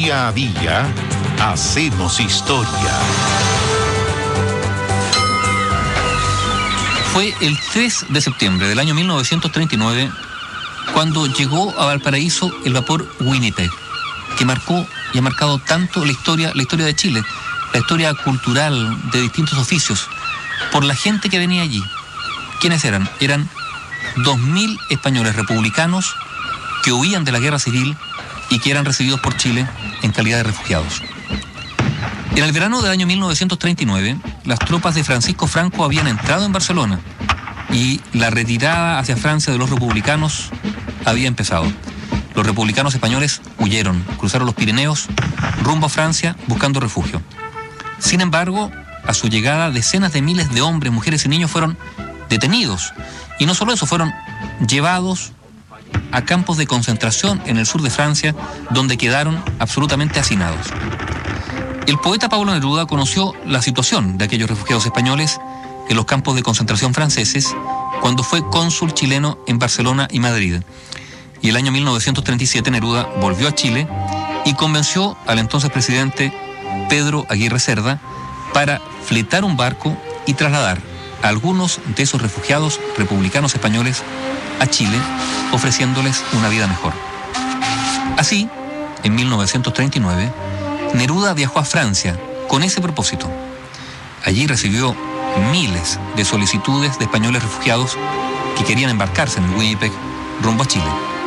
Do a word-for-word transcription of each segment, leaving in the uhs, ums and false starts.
Día a día hacemos historia. Fue el tres de septiembre del año mil novecientos treinta y nueve cuando llegó a Valparaíso el vapor Winnipeg, que marcó y ha marcado tanto la historia, la historia de Chile, la historia cultural de distintos oficios, por la gente que venía allí. ¿Quiénes eran? Eran dos mil españoles republicanos que huían de la guerra civil y que eran recibidos por Chile en calidad de refugiados. En el verano del año mil novecientos treinta y nueve, las tropas de Francisco Franco habían entrado en Barcelona y la retirada hacia Francia de los republicanos había empezado. Los republicanos españoles huyeron, cruzaron los Pirineos rumbo a Francia buscando refugio. Sin embargo, a su llegada, decenas de miles de hombres, mujeres y niños fueron detenidos. Y no solo eso, fueron llevados a campos de concentración en el sur de Francia, donde quedaron absolutamente hacinados. El poeta Pablo Neruda conoció la situación de aquellos refugiados españoles en los campos de concentración franceses cuando fue cónsul chileno en Barcelona y Madrid. Y el año mil novecientos treinta y siete Neruda volvió a Chile y convenció al entonces presidente Pedro Aguirre Cerda para fletar un barco y trasladar a algunos de esos refugiados republicanos españoles a Chile, ofreciéndoles una vida mejor. Así, en mil novecientos treinta y nueve, Neruda viajó a Francia con ese propósito. Allí recibió miles de solicitudes de españoles refugiados que querían embarcarse en el Winnipeg rumbo a Chile.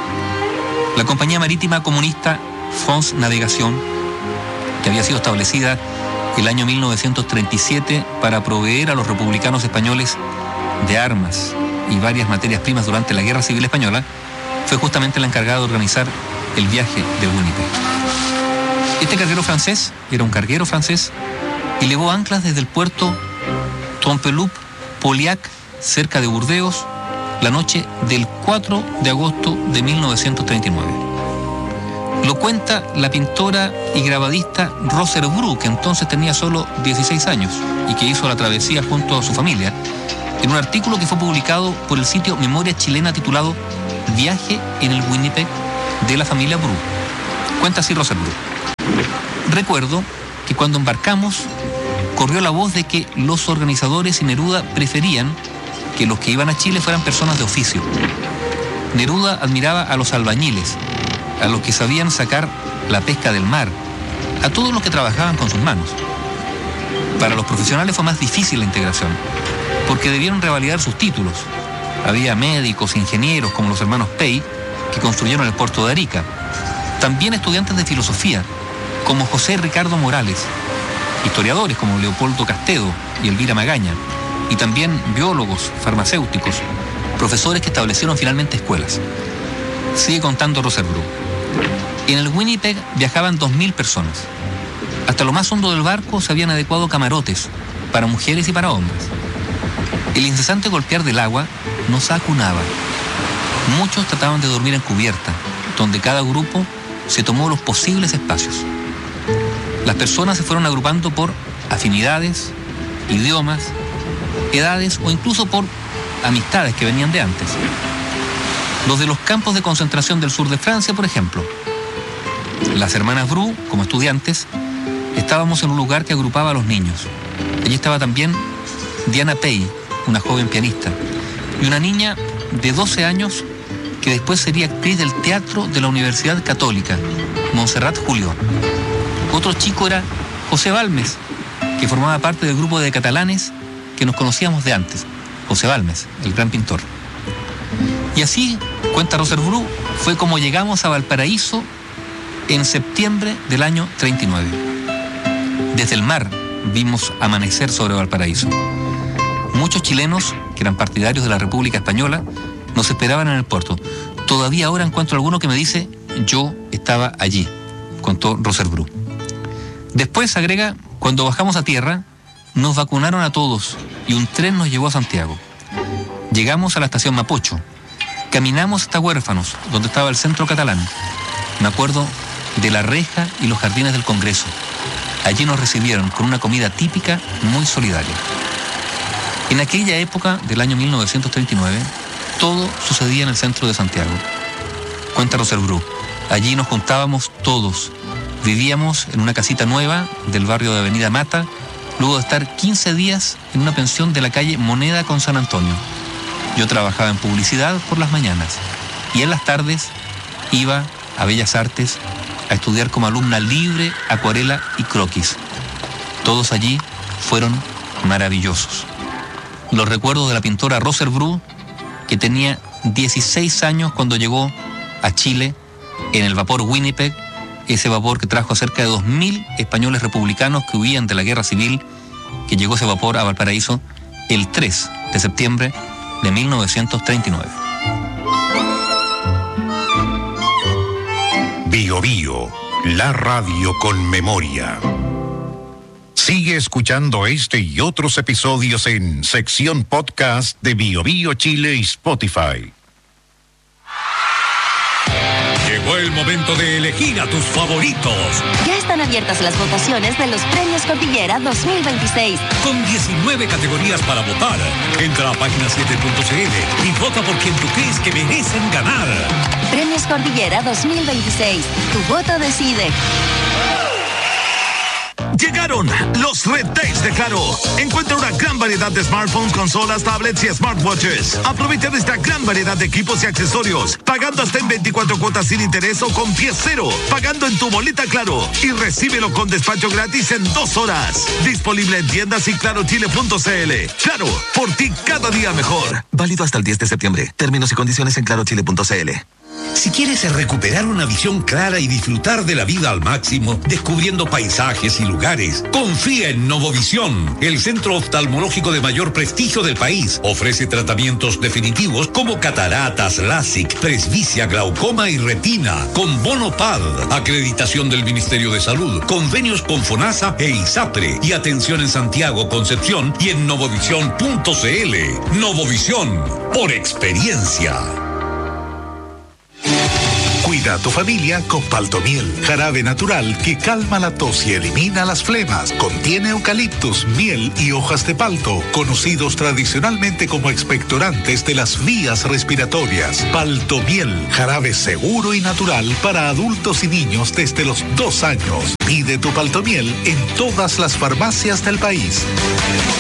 La compañía marítima comunista France Navegación, que había sido establecida el año mil novecientos treinta y siete para proveer a los republicanos españoles de armas y varias materias primas durante la Guerra Civil Española, fue justamente la encargada de organizar el viaje del Winnipeg. Este carguero francés era un carguero francés y levó anclas desde el puerto Trompeloup-Pauillac, cerca de Burdeos, la noche del cuatro de agosto de mil novecientos treinta y nueve. Lo cuenta la pintora y grabadista Roser Bru, que entonces tenía solo dieciséis años y que hizo la travesía junto a su familia, en un artículo que fue publicado por el sitio Memoria Chilena titulado Viaje en el Winnipeg de la familia Bru. Cuenta así Roser Bru. Recuerdo que cuando embarcamos corrió la voz de que los organizadores y Neruda preferían que los que iban a Chile fueran personas de oficio. Neruda admiraba a los albañiles, a los que sabían sacar la pesca del mar, a todos los que trabajaban con sus manos. Para los profesionales fue más difícil la integración, porque debieron revalidar sus títulos. Había médicos, ingenieros, como los hermanos Pey, que construyeron el puerto de Arica. También estudiantes de filosofía, como José Ricardo Morales, historiadores como Leopoldo Castedo y Elvira Magaña, y también biólogos, farmacéuticos, profesores que establecieron finalmente escuelas. Sigue contando Roser Bru. En el Winnipeg viajaban dos mil personas. Hasta lo más hondo del barco se habían adecuado camarotes para mujeres y para hombres. El incesante golpear del agua nos acunaba. Muchos trataban de dormir en cubierta, donde cada grupo se tomó los posibles espacios. Las personas se fueron agrupando por afinidades, idiomas, edades o incluso por amistades que venían de antes. Los de los campos de concentración del sur de Francia, por ejemplo. Las hermanas Bru, como estudiantes, estábamos en un lugar que agrupaba a los niños. Allí estaba también Diana Pey, una joven pianista, y una niña de doce años que después sería actriz del teatro de la Universidad Católica, Montserrat Julió. Otro chico era José Balmes, que formaba parte del grupo de catalanes que nos conocíamos de antes. José Balmes, el gran pintor. Y así, cuenta Roser Bru, fue como llegamos a Valparaíso en septiembre del año treinta y nueve. Desde el mar vimos amanecer sobre Valparaíso. Muchos chilenos, que eran partidarios de la República Española, nos esperaban en el puerto. Todavía ahora encuentro alguno que me dice, yo estaba allí, contó Roser Bru. Después, agrega, cuando bajamos a tierra, nos vacunaron a todos y un tren nos llevó a Santiago. Llegamos a la estación Mapocho. Caminamos hasta Huérfanos, donde estaba el centro catalán. Me acuerdo de la reja y los jardines del Congreso. Allí nos recibieron con una comida típica muy solidaria. En aquella época del año mil novecientos treinta y nueve, todo sucedía en el centro de Santiago. Cuenta Roser Bru, allí nos juntábamos todos Vivíamos en una casita nueva del barrio de Avenida Mata, luego de estar quince días en una pensión de la calle Moneda con San Antonio. Yo trabajaba en publicidad por las mañanas y en las tardes iba a Bellas Artes a estudiar como alumna libre, acuarela y croquis. Todos allí fueron maravillosos. Los recuerdos de la pintora Roser Bru, que tenía dieciséis años cuando llegó a Chile en el vapor Winnipeg, ese vapor que trajo a cerca de dos mil españoles republicanos que huían de la guerra civil, que llegó ese vapor a Valparaíso el tres de septiembre de mil novecientos treinta y nueve. Bio Bio, la radio con memoria. Sigue escuchando este y otros episodios en sección podcast de Bio Bio Chile y Spotify. Llegó el momento de elegir a tus favoritos. Ya están abiertas las votaciones de los Premios Cordillera dos mil veintiséis. Con diecinueve categorías para votar. Entra a página siete punto c l y vota por quien tú crees que merecen ganar. Premios Cordillera dos mil veintiséis. Tu voto decide. Llegaron los Red Days de Claro. Encuentra una gran variedad de smartphones, consolas, tablets y smartwatches. Aprovecha de esta gran variedad de equipos y accesorios, pagando hasta en veinticuatro cuotas sin interés o con pie cero, pagando en tu boleta Claro y recíbelo con despacho gratis en dos horas. Disponible en tiendas y claro chile punto c l. Claro, por ti cada día mejor. Válido hasta el diez de septiembre. Términos y condiciones en claro chile punto c l. Si quieres recuperar una visión clara y disfrutar de la vida al máximo, descubriendo paisajes y lugares, confía en Novovisión, el centro oftalmológico de mayor prestigio del país. Ofrece tratamientos definitivos como cataratas, LASIK, presbicia, glaucoma y retina, con bono P A D, acreditación del Ministerio de Salud, convenios con FONASA e ISAPRE, y atención en Santiago, Concepción y en novovisión punto c l. Novovisión, por experiencia. Cuida a tu familia con Paltomiel, jarabe natural que calma la tos y elimina las flemas. Contiene eucaliptus, miel y hojas de palto, conocidos tradicionalmente como expectorantes de las vías respiratorias. Paltomiel, jarabe seguro y natural para adultos y niños desde los dos años. Pide tu Paltomiel en todas las farmacias del país.